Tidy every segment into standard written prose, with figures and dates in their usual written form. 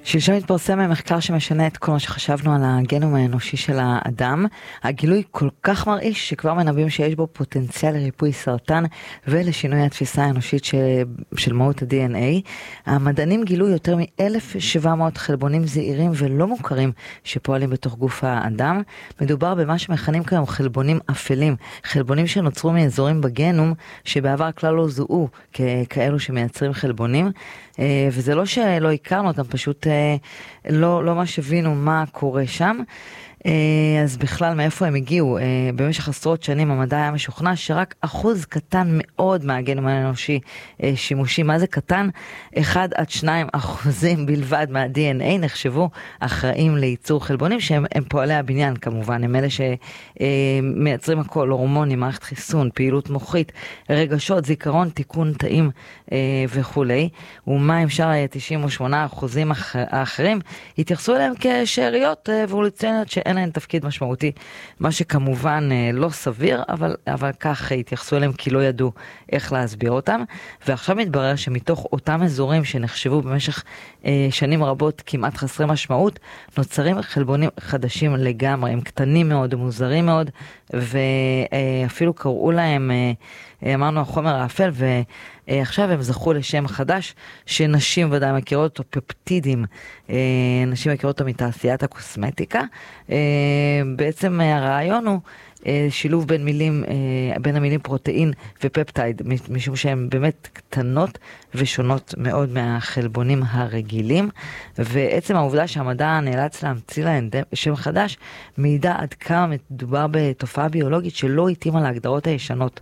שלשום התפרסם מחקר שמשנה את כל מה שחשבנו על הגנום האנושי של האדם. הגילוי כל כך מרעיש שכבר מנבאים שיש בו פוטנציאל לריפוי סרטן ולשינוי התפיסה האנושית של מהות ה-DNA. המדענים גילו יותר מ-1,700 חלבונים זעירים ולא מוכרים שפועלים בתוך גוף האדם. מדובר במה שמכנים כיום חלבונים אפלים, חלבונים שנוצרו מאזורים בגנום שבעבר כלל לא זוהו כאלו שמייצרים חלבונים. וזה לא שלא הכרנו אותם, פשוט לא ממש הבינו מה קורה שם. אז בכלל מאיפה הם הגיעו? במשך עשרות שנים המדע היה משוכנע שרק אחוז קטן מאוד מהגנום האנושי שימושי. מה זה קטן? 1-2% בלבד מה-DNA נחשבו אחראים לייצור חלבונים שהם פועלי הבניין כמובן. הם אלה שמייצרים הכל, הורמונים, מערכת חיסון, פעילות מוחית, רגשות, זיכרון, תיקון תאים וכו'. ומה עם שאר 98% האחרים? התייחסו אליהם כשאריות אבולוציוניות שאין להן תפקיד משמעותי, מה שכמובן לא סביר, אבל כך התייחסו אליהם כי לא ידעו איך להסביר אותם. ועכשיו מתברר שמתוך אותם אזורים שנחשבו במשך שנים רבות כמעט חסרי משמעות, נוצרים חלבונים חדשים לגמרי. הם קטנים מאוד, מוזרים מאוד, ואפילו קראו להם, אמרנו, החומר האפל, ועכשיו הם זכו לשם חדש שנשים ודאי מכירות אותו, פפטידים. נשים מכירות אותו מתעשיית הקוסמטיקה. בעצם הרעיון הוא שילוב בין המילים פרוטאין ופפטייד, משום שהן באמת קטנות ושונות מאוד מהחלבונים הרגילים, ועצם העובדה שהמדע נאלץ להמציא להן שם חדש מעידה עד כמה מדובר בתופעה ביולוגית שלא התאימה להגדרות הישנות.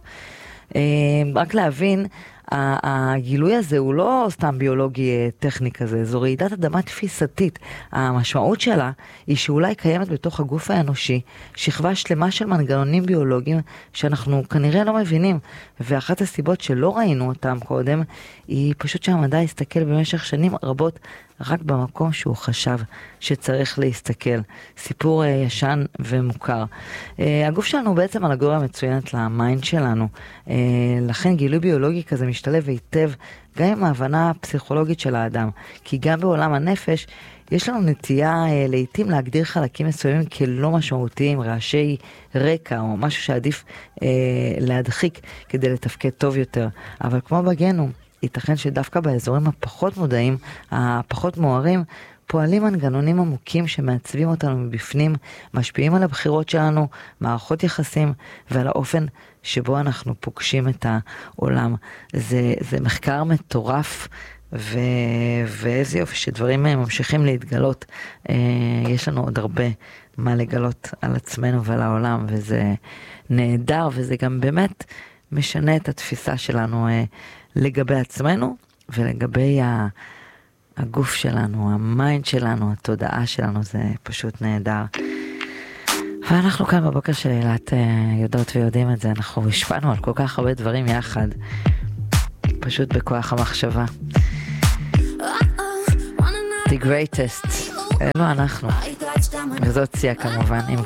רק להבין, הגילוי הזה הוא לא סתם ביולוגי טכני כזה, זו רעידת אדמה תפיסתית. המשמעות שלה היא שאולי קיימת בתוך הגוף האנושי שכבה שלמה של מנגנונים ביולוגיים שאנחנו כנראה לא מבינים, ואחת הסיבות שלא ראינו אותם קודם היא פשוט שהמדע הסתכל במשך שנים רבות רק במקום שהוא חשב שצריך להסתכל. סיפור ישן ומוכר. הגוף שלנו בעצם אלגוריה מצוינת למיינד שלנו, לכן גילוי ביולוגי כזה משתלב היטב גם עם ההבנה הפסיכולוגית של האדם, כי גם בעולם הנפש יש לנו נטייה לעתים להגדיר חלקים מסוימים כלא משמעותיים, רעשי רקע או משהו שעדיף להדחיק כדי לתפקד טוב יותר. אבל כמו בגנום, ייתכן שדווקא באזורים הפחות מודעים, הפחות מוארים, פועלים מנגנונים עמוקים שמעצבים אותנו מבפנים, משפיעים על הבחירות שלנו, מערכות יחסים ועל האופן שבו אנחנו פוגשים את העולם. זה מחקר מטורף, ואיזה יופי שדברים ממשיכים להתגלות. יש לנו עוד הרבה מה לגלות על עצמנו ועל העולם, וזה נהדר, וזה גם באמת משנה את התפיסה שלנו לגבי עצמנו ולגבי הגוף שלנו, המיינד שלנו, התודעה שלנו. זה פשוט נהדר. ואנחנו כאן בבוקר של אילת יודעות ויודעים את זה. אנחנו השפענו על כל כך הרבה דברים יחד, פשוט בכוח המחשבה. The greatest, אלו אנחנו. וזאת צייה כמובן עם